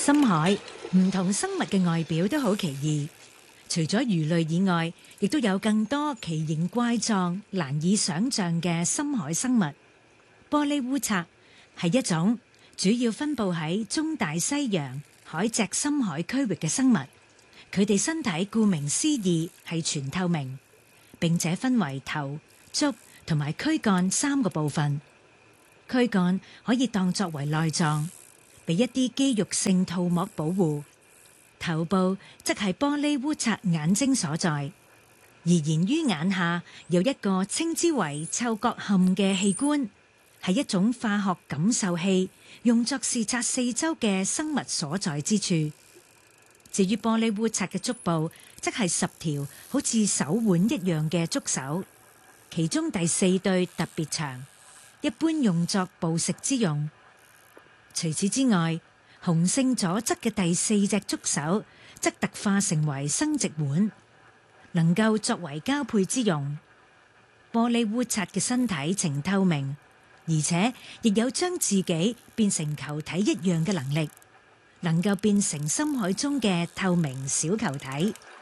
深海唔同生物嘅外表都好奇異，除咗魚類以外，亦都有更多奇形怪狀、難以想象嘅深海生物。玻璃烏賊係一種主要分布喺中大西洋海脊深海區域嘅生物。佢哋身體顧名思義係全透明，並且分為頭、足同埋軀幹三個部分。軀幹可以當作為內臟，被一啲肌肉性套膜保護。頭部則係玻璃烏賊眼睛所在，而延於眼下有一個稱之為嗅覺腺嘅器官，係一種化學感受器，用作視察四周嘅生物所在之處。至於玻璃烏賊嘅足部，則係10條好似手腕一樣嘅觸手，其中第4對特別長，一般用作捕食之用。除此之外，雄性左側嘅第4隻觸手則特化成為生殖腕，能夠作為交配之用。玻璃烏賊嘅身體呈透明，而且亦有將自己變成球體一樣嘅能力，能夠變成深海中嘅透明小球體。